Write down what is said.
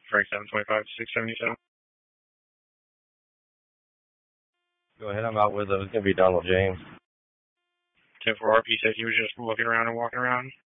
Frank 725 677. Go ahead, I'm out with it. It's going to be Donald James. 10-4 RP said he was just looking around and walking around.